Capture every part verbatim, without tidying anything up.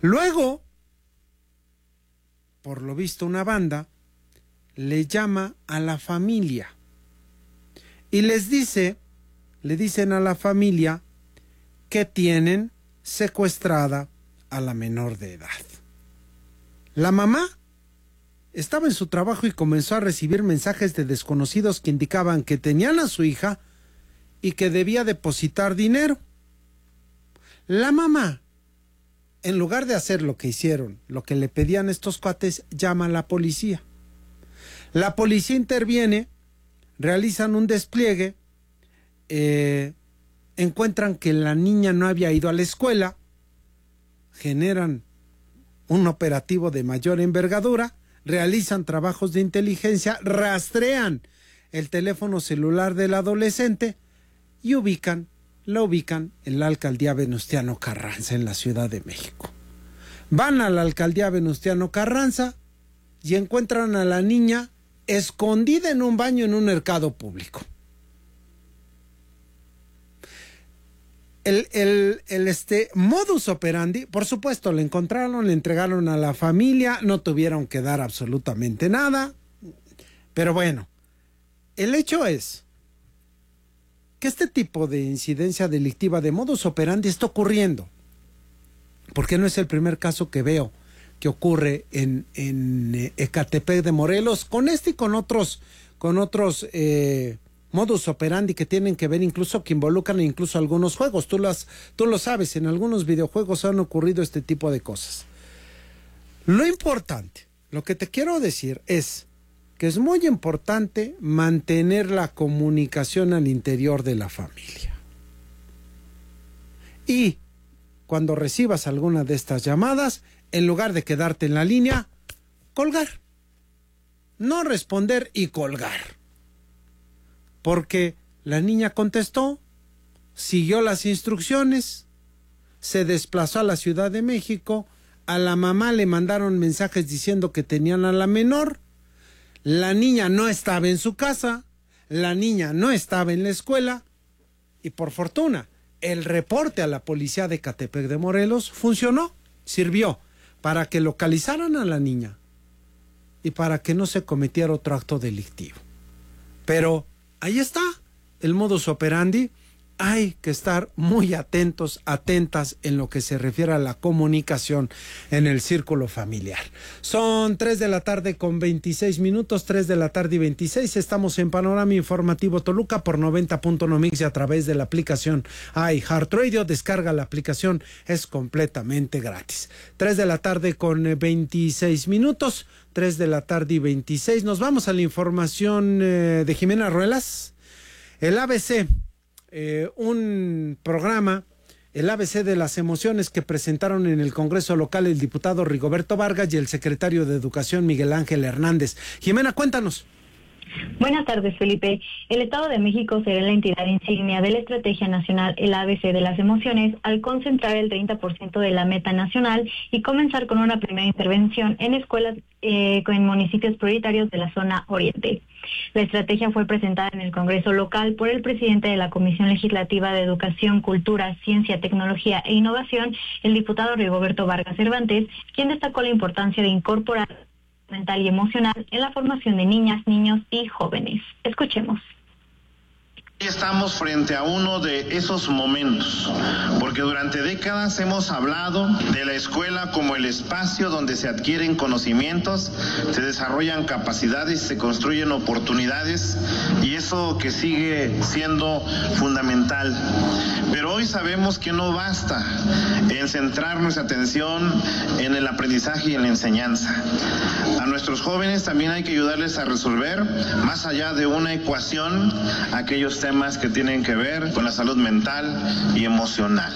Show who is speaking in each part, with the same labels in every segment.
Speaker 1: Luego, por lo visto, una banda le llama a la familia y les dice, le dicen a la familia que tienen secuestrada a la menor de edad. La mamá estaba en su trabajo y comenzó a recibir mensajes de desconocidos que indicaban que tenían a su hija y que debía depositar dinero. La mamá, en lugar de hacer lo que hicieron, lo que le pedían estos cuates, llama a la policía. La policía interviene, realizan un despliegue, eh, encuentran que la niña no había ido a la escuela, generan un operativo de mayor envergadura, realizan trabajos de inteligencia, rastrean el teléfono celular del adolescente y ubican, la ubican en la alcaldía Venustiano Carranza, en la Ciudad de México. Van a la alcaldía Venustiano Carranza y encuentran a la niña escondida en un baño en un mercado público. El, el, el este modus operandi, por supuesto, le encontraron, le entregaron a la familia, no tuvieron que dar absolutamente nada, pero bueno, el hecho es que este tipo de incidencia delictiva de modus operandi está ocurriendo, porque no es el primer caso que veo que ocurre en, en Ecatepec de Morelos, con este y con otros, con otros eh, modus operandi que tienen que ver, incluso que involucran incluso algunos juegos. Tú, las, tú lo sabes, en algunos videojuegos han ocurrido este tipo de cosas. Lo importante, lo que te quiero decir es que es muy importante mantener la comunicación al interior de la familia. Y cuando recibas alguna de estas llamadas, en lugar de quedarte en la línea, colgar. No responder y colgar. Porque la niña contestó, siguió las instrucciones, se desplazó a la Ciudad de México, a la mamá le mandaron mensajes diciendo que tenían a la menor, la niña no estaba en su casa, la niña no estaba en la escuela, y por fortuna, el reporte a la policía de Ecatepec de Morelos funcionó, sirvió para que localizaran a la niña y para que no se cometiera otro acto delictivo. Pero ahí está el modus operandi. Hay que estar muy atentos, atentas en lo que se refiere a la comunicación en el círculo familiar. Son tres de la tarde con veintiséis minutos, tres de la tarde y veintiséis. Estamos en Panorama Informativo Toluca por noventa punto uno Mix y a través de la aplicación iHeartRadio. Descarga la aplicación, es completamente gratis. tres de la tarde con veintiséis minutos, tres de la tarde y veintiséis. Nos vamos a la información eh, de Jimena Ruelas. El A B C. Eh, un programa, el A B C de las emociones, que presentaron en el Congreso local el diputado Rigoberto Vargas y el secretario de Educación Miguel Ángel Hernández. Jimena, cuéntanos.
Speaker 2: Buenas tardes, Felipe. El Estado de México será la entidad insignia de la Estrategia Nacional, el A B C de las emociones, al concentrar el treinta por ciento de la meta nacional y comenzar con una primera intervención en escuelas eh, en municipios prioritarios de la zona oriente. La estrategia fue presentada en el Congreso local por el presidente de la Comisión Legislativa de Educación, Cultura, Ciencia, Tecnología e Innovación, el diputado Rigoberto Vargas Cervantes, quien destacó la importancia de incorporar mental y emocional en la formación de niñas, niños y jóvenes. Escuchemos.
Speaker 3: Estamos frente a uno de esos momentos, porque durante décadas hemos hablado de la escuela como el espacio donde se adquieren conocimientos, se desarrollan capacidades, se construyen oportunidades, y eso que sigue siendo fundamental. Pero hoy sabemos que no basta en centrar nuestra atención en el aprendizaje y en la enseñanza. A nuestros jóvenes también hay que ayudarles a resolver, más allá de una ecuación, aquellos temas que tienen que ver con la salud mental y emocional.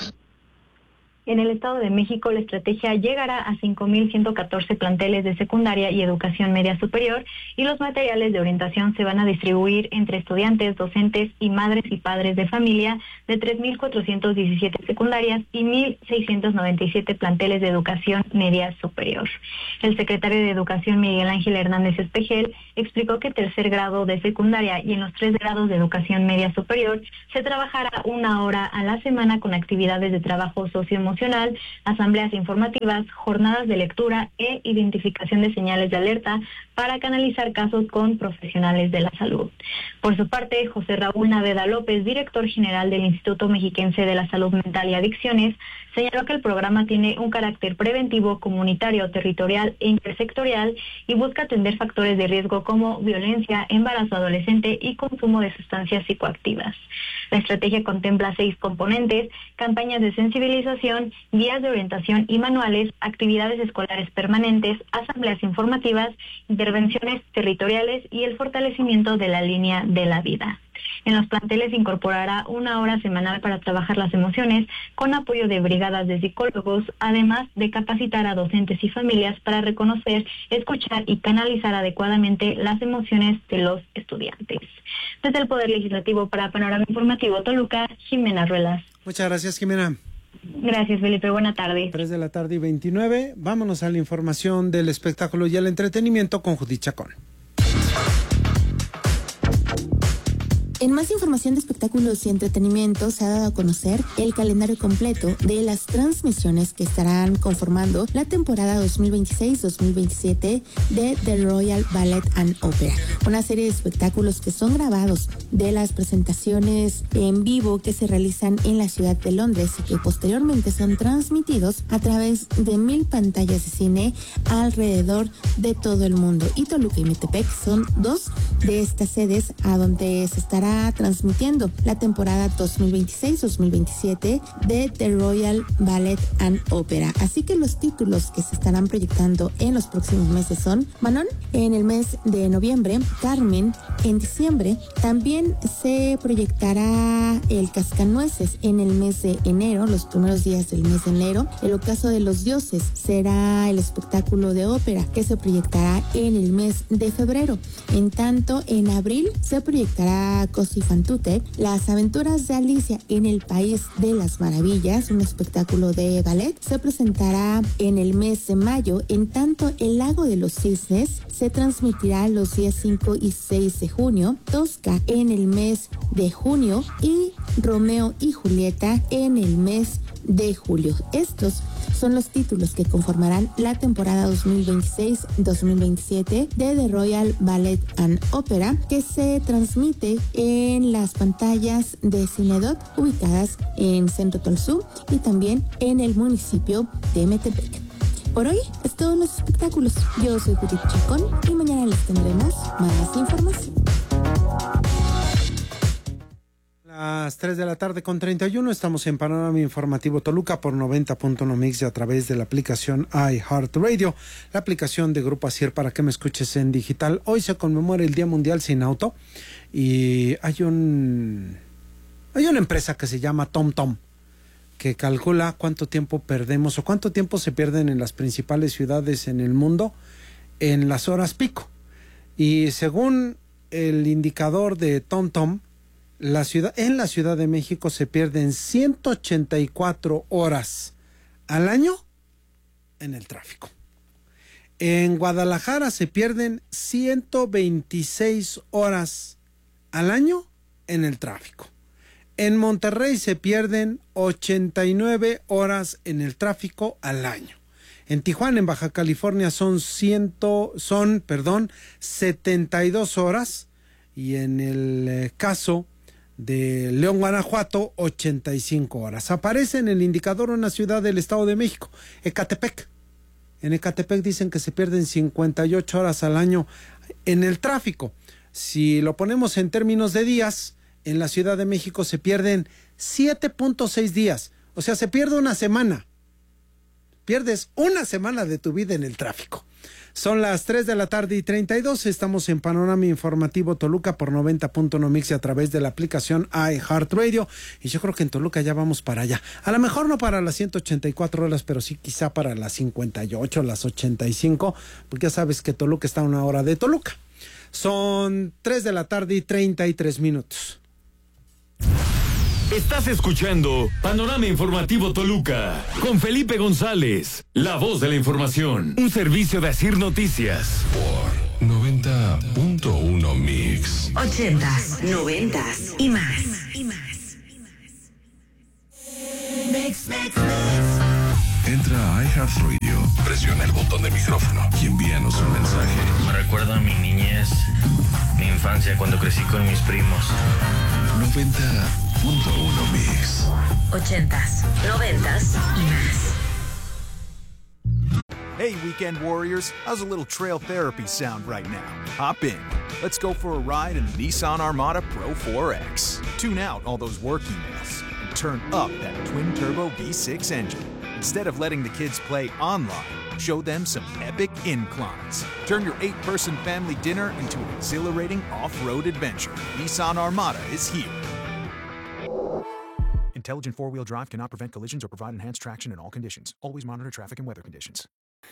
Speaker 2: En el Estado de México, la estrategia llegará a cinco mil ciento catorce planteles de secundaria y educación media superior, y los materiales de orientación se van a distribuir entre estudiantes, docentes y madres y padres de familia de tres mil cuatrocientas diecisiete secundarias y mil seiscientos noventa y siete planteles de educación media superior. El secretario de Educación, Miguel Ángel Hernández Espejel, explicó que en tercer grado de secundaria y en los tres grados de educación media superior se trabajará una hora a la semana con actividades de trabajo socioemocional emocional, asambleas informativas, jornadas de lectura e identificación de señales de alerta para canalizar casos con profesionales de la salud. Por su parte, José Raúl Naveda López, director general del Instituto Mexiquense de la Salud Mental y Adicciones, señaló que el programa tiene un carácter preventivo, comunitario, territorial e intersectorial y busca atender factores de riesgo como violencia, embarazo adolescente y consumo de sustancias psicoactivas. La estrategia contempla seis componentes: campañas de sensibilización, guías de orientación y manuales, actividades escolares permanentes, asambleas informativas, intervenciones territoriales y el fortalecimiento de la línea de la vida. En los planteles se incorporará una hora semanal para trabajar las emociones con apoyo de brigadas de psicólogos, además de capacitar a docentes y familias para reconocer, escuchar y canalizar adecuadamente las emociones de los estudiantes. Desde el Poder Legislativo para Panorama Informativo Toluca, Jimena Ruelas.
Speaker 1: Muchas gracias, Jimena.
Speaker 2: Gracias, Felipe. Buena tarde.
Speaker 1: tres de la tarde y veintinueve. Vámonos a la información del espectáculo y el entretenimiento con Judith Chacón.
Speaker 4: En más información de espectáculos y entretenimiento, se ha dado a conocer el calendario completo de las transmisiones que estarán conformando la temporada dos mil veintiséis dos mil veintisiete de The Royal Ballet and Opera, una serie de espectáculos que son grabados de las presentaciones en vivo que se realizan en la ciudad de Londres y que posteriormente son transmitidos a través de mil pantallas de cine alrededor de todo el mundo. Y Toluca y Metepec son dos de estas sedes a donde se estará transmitiendo la temporada dos mil veintiséis dos mil veintisiete de The Royal Ballet and Opera. Así que los títulos que se estarán proyectando en los próximos meses son Manon en el mes de noviembre, Carmen en diciembre, también se proyectará El Cascanueces en el mes de enero, los primeros días del mes de enero. El Ocaso de los Dioses será el espectáculo de ópera que se proyectará en el mes de febrero. En tanto, en abril se proyectará Cosi fan tutte, Las Aventuras de Alicia en el País de las Maravillas, un espectáculo de ballet, se presentará en el mes de mayo. En tanto, El Lago de los Cisnes se transmitirá los días cinco y seis de junio, Tosca en el mes de junio y Romeo y Julieta en el mes de julio. Estos son los títulos que conformarán la temporada dos mil veintiséis dos mil veintisiete de The Royal Ballet and Opera, que se transmite en las pantallas de Cinedot ubicadas en Centro Tolsú y también en el municipio de Metepec. Por hoy es todos los espectáculos. Yo soy Judith Chacón y mañana les tendremos más información.
Speaker 1: Las tres de la tarde con treinta y uno, estamos en Panorama Informativo Toluca por noventa punto uno Mix y a través de la aplicación iHeartRadio, la aplicación de Grupo Asier para que me escuches en digital. Hoy se conmemora el Día Mundial Sin Auto y hay un hay una empresa que se llama TomTom que calcula cuánto tiempo perdemos o cuánto tiempo se pierden en las principales ciudades en el mundo en las horas pico. Y según el indicador de TomTom, La ciudad, en la Ciudad de México se pierden ciento ochenta y cuatro horas al año en el tráfico. En Guadalajara se pierden ciento veintiséis horas al año en el tráfico. En Monterrey se pierden ochenta y nueve horas en el tráfico al año. En Tijuana, en Baja California, son ciento, son, perdón, setenta y dos horas. Y en el eh, caso de León, Guanajuato, ochenta y cinco horas. Aparece en el indicador una ciudad del Estado de México, Ecatepec. En Ecatepec dicen que se pierden cincuenta y ocho horas al año en el tráfico. Si lo ponemos en términos de días, en la Ciudad de México se pierden siete punto seis días. O sea, se pierde una semana. Pierdes una semana de tu vida en el tráfico. Son las tres de la tarde y treinta y dos, estamos en Panorama Informativo Toluca por noventa punto uno Mix y a través de la aplicación iHeartRadio, y yo creo que en Toluca ya vamos para allá, a lo mejor no para las ciento ochenta y cuatro horas, pero sí quizá para las cincuenta y ocho, las ochenta y cinco, porque ya sabes que Toluca está a una hora de Toluca. Son tres de la tarde y treinta y tres minutos.
Speaker 5: Estás escuchando Panorama Informativo Toluca con Felipe González, la voz de la información. Un servicio de Asir Noticias.
Speaker 6: Por noventa punto uno Mix.
Speaker 7: Ochentas, noventas y más. Y más. Mix, mix, mix.
Speaker 6: Entra a iHeartRadio, presiona el botón de micrófono y envíanos un mensaje.
Speaker 8: Me recuerda a mi niñez, mi infancia cuando crecí con mis primos.
Speaker 6: noventa punto uno Mix.
Speaker 7: Ochentas, noventas y más.
Speaker 9: Hey, Weekend Warriors, how's a little trail therapy sound right now? Hop in. Let's go for a ride in the Nissan Armada Pro four X. Tune out all those work emails and turn up that twin-turbo V six engine. Instead of letting the kids play online, show them some epic inclines. Turn your eight-person family dinner into an exhilarating off-road adventure. Nissan Armada is here. Intelligent four-wheel drive cannot prevent collisions or provide enhanced traction in all conditions. Always monitor traffic and weather conditions.